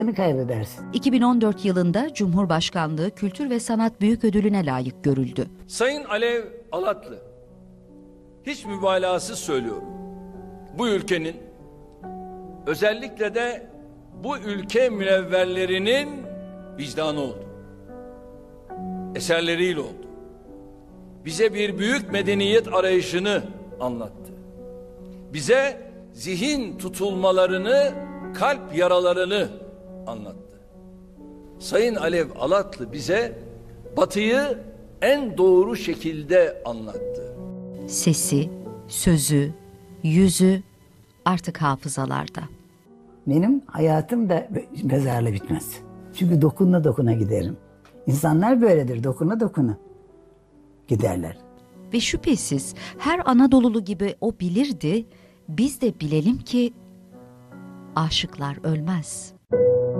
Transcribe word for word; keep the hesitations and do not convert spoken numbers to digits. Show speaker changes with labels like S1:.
S1: kaybedersin.
S2: iki bin on dört yılında Cumhurbaşkanlığı Kültür ve Sanat Büyük Ödülü'ne layık görüldü.
S3: Sayın Alev Alatlı, hiç mübalağasız söylüyorum, bu ülkenin, özellikle de bu ülke münevverlerinin vicdanı oldu. Eserleriyle oldu. Bize bir büyük medeniyet arayışını anlattı. Bize zihin tutulmalarını, kalp yaralarını anlattı. Sayın Alev Alatlı bize Batı'yı en doğru şekilde anlattı.
S2: Sesi, sözü, yüzü artık hafızalarda.
S1: Benim hayatım da mezarla bitmez. Çünkü dokuna dokuna giderim. İnsanlar böyledir, dokuna dokuna giderler.
S2: Ve şüphesiz her Anadolulu gibi o bilirdi, biz de bilelim ki aşıklar ölmez.